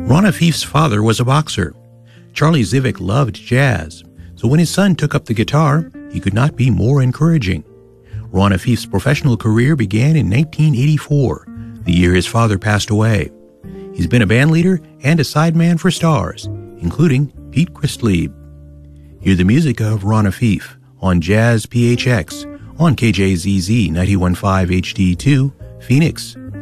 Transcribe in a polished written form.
Ron Afif's father was a boxer. Charlie Zivik loved jazz, so when his son took up the guitar, he could not be more encouraging. Ron Afif's professional career began in 1984, the year his father passed away. He's been a bandleader and a sideman for stars, including Pete Christlieb. Hear the music of Ron Afif on Jazz PHX on KJZZ 91.5 HD2, Phoenix,